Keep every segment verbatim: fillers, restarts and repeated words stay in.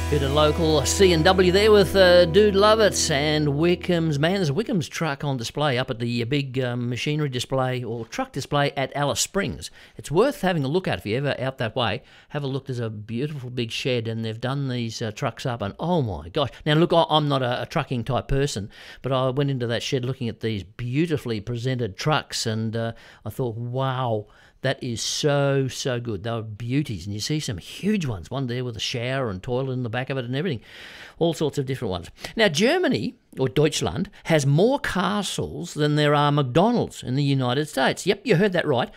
Bit of local C and W there with uh, Dude Love It and Wickham's. Man, there's a Wickham's truck on display up at the big um, machinery display or truck display at Alice Springs. It's worth having a look at if you're ever out that way. Have a look. There's a beautiful big shed and they've done these uh, trucks up and oh my gosh. Now look, I'm not a, a trucking type person, but I went into that shed looking at these beautifully presented trucks and uh, I thought, wow, that is so, so good. They were beauties. And you see some huge ones, one there with a shower and toilet in the back of it and everything. All sorts of different ones. Now, Germany, or Deutschland, has more castles than there are McDonald's in the United States. Yep, you heard that right.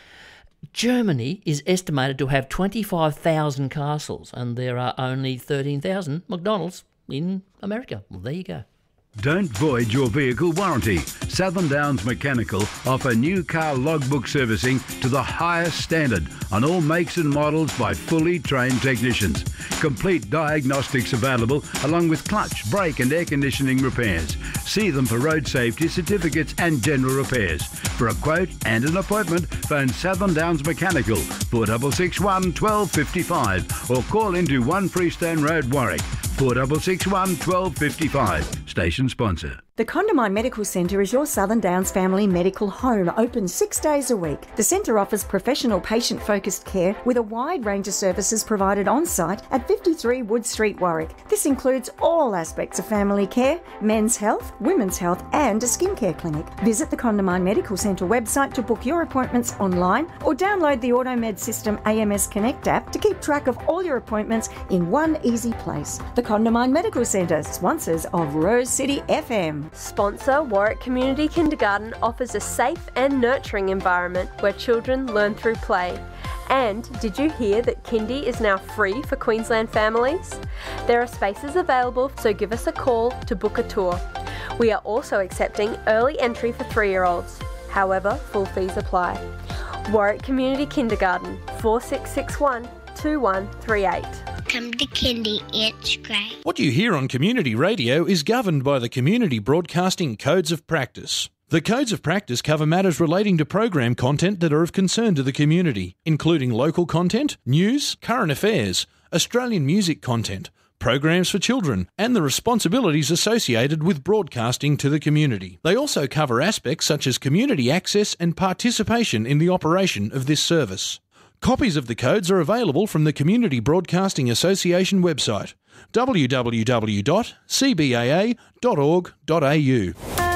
Germany is estimated to have twenty-five thousand castles, and there are only thirteen thousand McDonald's in America. Well, there you go. Don't void your vehicle warranty. Southern Downs Mechanical offer new car logbook servicing to the highest standard on all makes and models by fully trained technicians. Complete diagnostics available along with clutch, brake and air conditioning repairs. See them for road safety certificates and general repairs. For a quote and an appointment, phone Southern Downs Mechanical four six six one, one two five five or call into one Freestone Road, Warwick four six six one, one two five five. Station sponsor. The Condamine Medical Centre is your Southern Downs family medical home, open six days a week. The centre offers professional patient-focused care with a wide range of services provided on-site at fifty-three Wood Street, Warwick. This includes all aspects of family care, men's health, women's health and a skincare clinic. Visit the Condamine Medical Centre website to book your appointments online or download the AutoMed System A M S Connect app to keep track of all your appointments in one easy place. The Condamine Medical Centre, sponsors of Rose City F M. Sponsor Warwick Community Kindergarten offers a safe and nurturing environment where children learn through play. And did you hear that Kindy is now free for Queensland families? There are spaces available, so give us a call to book a tour. We are also accepting early entry for three-year-olds. However, full fees apply. Warwick Community Kindergarten, four six six one, two one three eight. Come to Kindy, it's great. What you hear on community radio is governed by the Community Broadcasting Codes of Practice. The Codes of Practice cover matters relating to program content that are of concern to the community, including local content, news, current affairs, Australian music content, programs for children, and the responsibilities associated with broadcasting to the community. They also cover aspects such as community access and participation in the operation of this service. Copies of the codes are available from the Community Broadcasting Association website, w w w dot c b a a dot org dot a u.